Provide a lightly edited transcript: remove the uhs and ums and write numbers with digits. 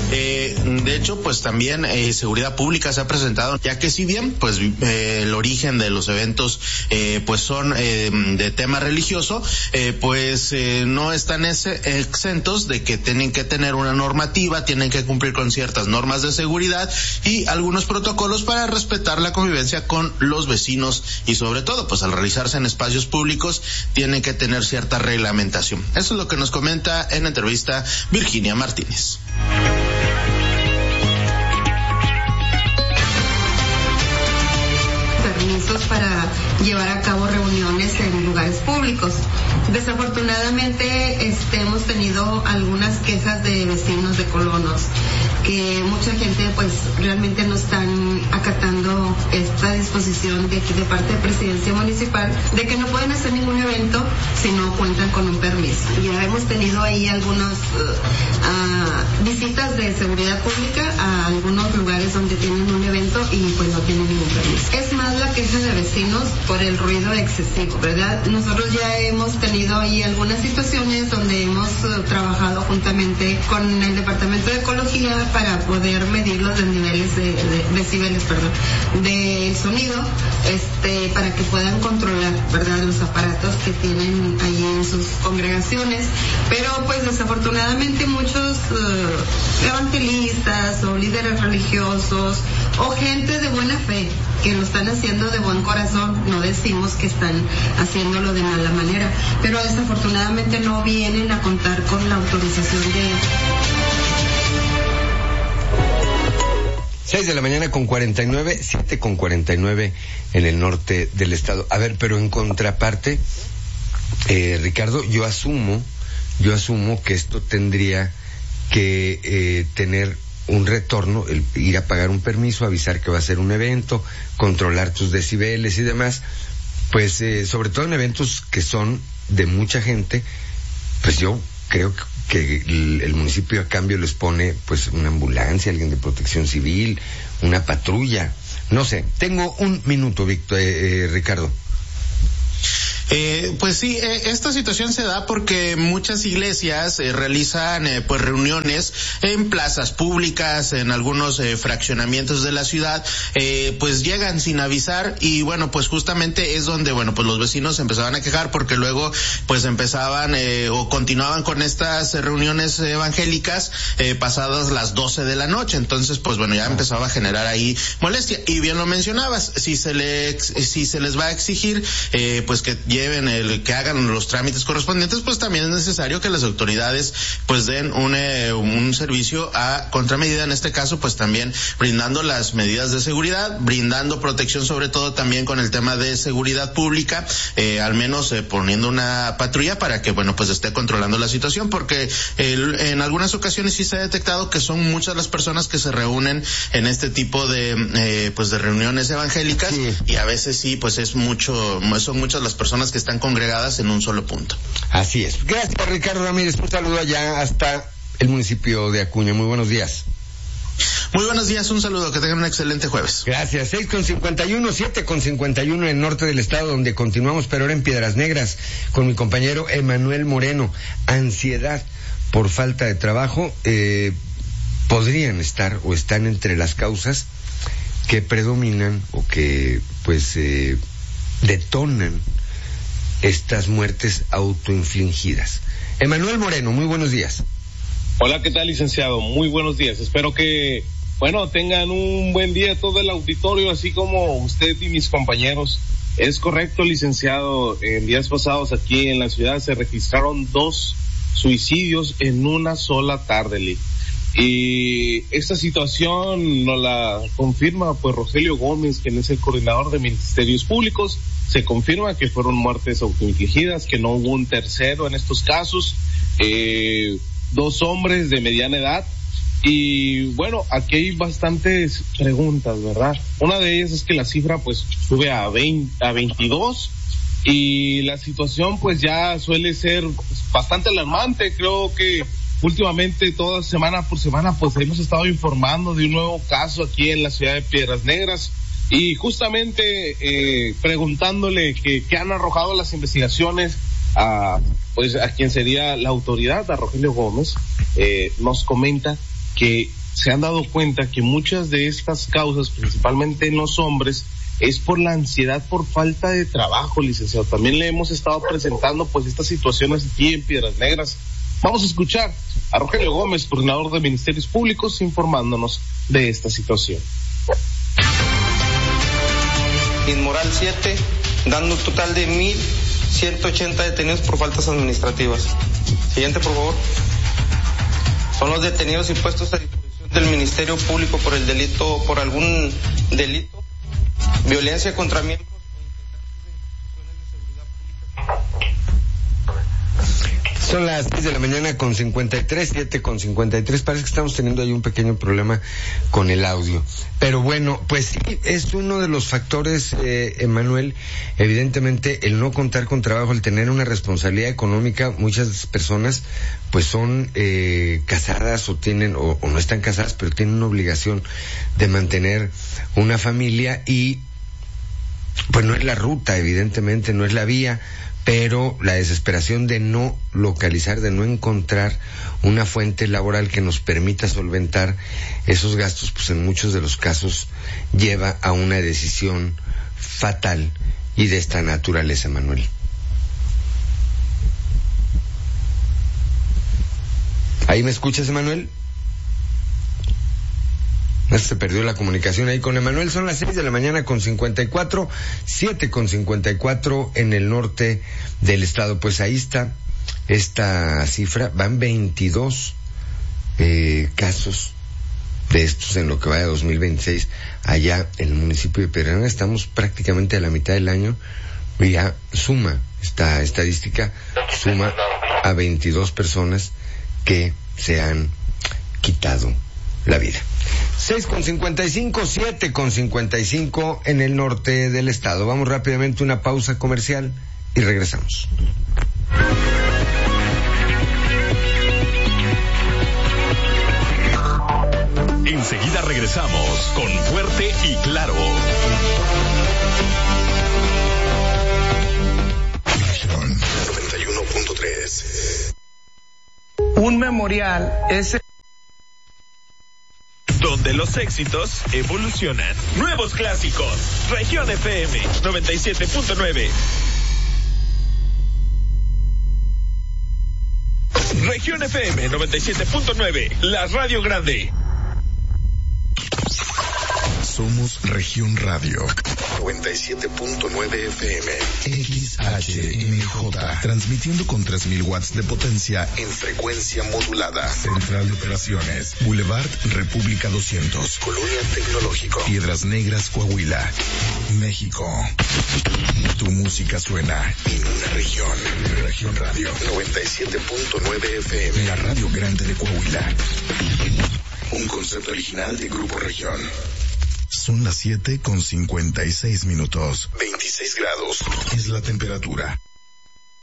De hecho, pues también Seguridad Pública se ha presentado, ya que si bien pues el origen de los eventos pues son de tema religioso, pues no están exentos de que tienen que tener una normativa, tienen que cumplir con ciertas normas de seguridad y algunos protocolos para respetar la convivencia con los vecinos, y sobre todo pues al realizarse en espacios públicos tienen que tener cierta reglamentación. Eso es lo que nos comenta en entrevista Virginia Martínez. Permisos para llevar a cabo reuniones en lugares públicos. Desafortunadamente hemos tenido algunas quejas de vecinos de colonos, que mucha gente pues realmente no están acatando esta disposición de aquí de parte de Presidencia Municipal de que no pueden hacer ningún evento si no cuentan con un permiso. Ya hemos tenido ahí algunas visitas de Seguridad Pública a algunos lugares donde tienen un evento y pues no tienen ningún permiso. Es más la queja de vecinos por el ruido excesivo, ¿verdad? Nosotros ya hemos tenido ahí algunas situaciones donde hemos trabajado juntamente con el Departamento de Ecología para poder medir los niveles de decibeles, del sonido, para que puedan controlar, ¿verdad?, los aparatos que tienen ahí en sus congregaciones. Pero pues desafortunadamente muchos evangelistas o líderes religiosos o gente de buena fe que lo están haciendo de buen corazón, no decimos que están haciéndolo de mala manera, pero desafortunadamente no vienen a contar con la autorización de... 6 de la mañana con 49, 7 con 49 en el norte del estado. A ver, pero en contraparte, Ricardo, yo asumo que esto tendría que tener un retorno, el ir a pagar un permiso, avisar que va a ser un evento, controlar tus decibeles y demás, pues sobre todo en eventos que son de mucha gente, pues yo creo que el municipio a cambio les pone pues una ambulancia, alguien de protección civil, una patrulla, no sé. Tengo un minuto, Víctor, Ricardo. Pues sí, esta situación se da porque muchas iglesias realizan pues reuniones en plazas públicas, en algunos fraccionamientos de la ciudad, pues llegan sin avisar, y bueno, pues justamente es donde, bueno, pues los vecinos empezaban a quejar porque luego pues empezaban o continuaban con estas reuniones evangélicas pasadas las 12 de la noche. Entonces pues bueno, ya empezaba a generar ahí molestia, y bien lo mencionabas, si se les va a exigir pues que que hagan los trámites correspondientes, pues también es necesario que las autoridades pues den un servicio a contramedida, en este caso pues también brindando las medidas de seguridad, brindando protección, sobre todo también con el tema de seguridad pública, al menos poniendo una patrulla para que bueno pues esté controlando la situación, porque en algunas ocasiones sí se ha detectado que son muchas las personas que se reúnen en este tipo de pues de reuniones evangélicas, sí. Y a veces sí pues son muchas las personas que están congregadas en un solo punto. Así es. Gracias, Ricardo Ramírez. Un saludo allá hasta el municipio de Acuña. Muy buenos días. Muy buenos días, un saludo, que tengan un excelente jueves. Gracias. 6:51, 7:51 en el norte del estado, donde continuamos, pero ahora en Piedras Negras, con mi compañero Emanuel Moreno. Ansiedad por falta de trabajo podrían estar o están entre las causas que predominan o que pues detonan estas muertes autoinfligidas. Emanuel Moreno, muy buenos días. Hola, ¿qué tal, licenciado? Muy buenos días. Espero que, bueno, tengan un buen día todo el auditorio, así como usted y mis compañeros. Es correcto, licenciado. En días pasados aquí en la ciudad se registraron 2 suicidios en una sola tarde, Lee. Y esta situación nos la confirma pues Rogelio Gómez, quien es el coordinador de Ministerios Públicos. Se confirma que fueron muertes autoinfligidas, que no hubo un tercero en estos casos, 2 hombres de mediana edad. Y bueno, aquí hay bastantes preguntas, ¿verdad? Una de ellas es que la cifra pues sube a 22, y la situación pues ya suele ser bastante alarmante. Creo que últimamente, toda semana por semana, pues hemos estado informando de un nuevo caso aquí en la ciudad de Piedras Negras, y justamente preguntándole qué han arrojado las investigaciones a quien sería la autoridad, a Rogelio Gómez, nos comenta que se han dado cuenta que muchas de estas causas, principalmente en los hombres, es por la ansiedad por falta de trabajo, licenciado. También le hemos estado presentando pues estas situaciones aquí en Piedras Negras. Vamos a escuchar a Rogelio Gómez, coordinador de Ministerios Públicos, informándonos de esta situación. Inmoral 7, dando un total de 1,180 detenidos por faltas administrativas. Siguiente, por favor. Son los detenidos y puestos a disposición del Ministerio Público por el delito, por algún delito, violencia contra miembros Son las 6 de la mañana con 53, 7 con 53. Parece que estamos teniendo ahí un pequeño problema con el audio. Pero bueno, pues sí, es uno de los factores, Emanuel, evidentemente el no contar con trabajo, el tener una responsabilidad económica. Muchas personas pues son casadas o tienen, o no están casadas, pero tienen una obligación de mantener una familia y pues no es la ruta, evidentemente, no es la vía, pero la desesperación de no localizar, de no encontrar una fuente laboral que nos permita solventar esos gastos, pues en muchos de los casos lleva a una decisión fatal y de esta naturaleza, Manuel. ¿Ahí me escuchas, Emanuel? Se perdió la comunicación ahí con Emanuel. Son las 6 de la mañana con 54, 7 con 54 en el norte del estado. Pues ahí está esta cifra. Van 22 casos de estos en lo que va de 2026 allá en el municipio de Piedras Negras. Estamos prácticamente a la mitad del año y ya suma esta estadística, suma a 22 personas que se han quitado la vida. 6:55, 7:55 en el norte del estado. Vamos rápidamente a una pausa comercial y regresamos. Enseguida regresamos con Fuerte y Claro. Región 91.3. Un memorial es donde los éxitos evolucionan. Nuevos clásicos. Región FM 97.9. Región FM 97.9. La Radio Grande. Somos Región Radio 97.9 FM XHMJ, transmitiendo con 3,000 watts de potencia en frecuencia modulada. Central de Operaciones, Boulevard República 200, Colonia Tecnológico, Piedras Negras, Coahuila, México. Tu música suena en una región. Región Radio 97.9 FM, la Radio Grande de Coahuila. Un concepto original de Grupo Región. Son las 7:56. 26 grados es la temperatura.